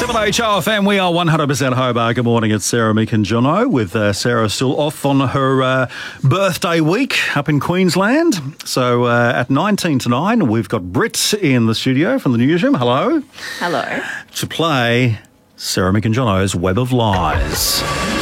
7HOFM, we are 100% Hobart. Good morning, it's Sarah, Mick and Jono, with Sarah still off on her birthday week up in Queensland. So at 19 to 9, we've got Britt in the studio from the newsroom. Hello. Hello. To play Sarah, Mick and Jono's Web of Lies.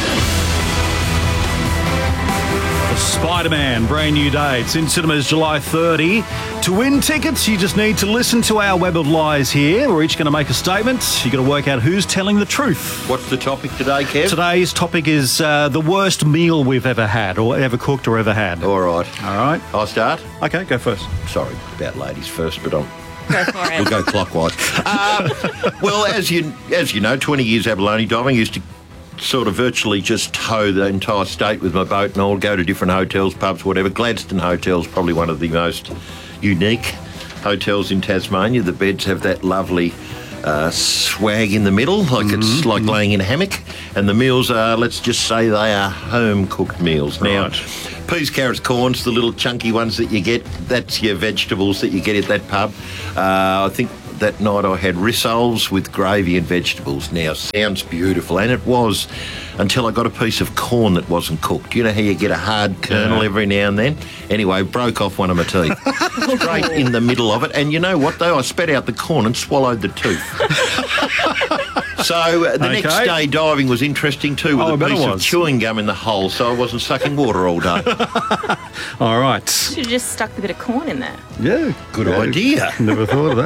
Spider-Man, brand new day. It's in cinemas July 30. To win tickets, you just need to listen to our Web of Lies here. We're each going to make a statement. You've got to work out who's telling the truth. What's the topic today, Kev? Today's topic is the worst meal we've ever had, or ever cooked or ever had. All right. All right. I'll start. Okay, go first. Sorry about ladies first, but Go for it. we'll go clockwise. Well, as you know, 20 years abalone diving, used to sort of virtually just tow the entire state with my boat and all, go to different hotels, pubs, whatever. Gladstone Hotel's probably one of the most unique hotels in Tasmania. The beds have that lovely swag in the middle, like it's like laying in a hammock. And the meals are, let's just say they are home-cooked meals. Now, peas, carrots, corns, the little chunky ones that you get, that's your vegetables that you get at that pub. I think that night I had rissoles with gravy and vegetables. Now, sounds beautiful, and it was until I got a piece of corn that wasn't cooked. You know how you get a hard kernel every now and then? Anyway, broke off one of my teeth. Straight in the middle of it. And you know what, though? I spat out the corn and swallowed the tooth. So the next day diving was interesting too, with a piece of chewing gum in the hole, so I wasn't sucking water all day. All right. Should have just stuck the bit of corn in there. Yeah. Good idea. Never thought of that.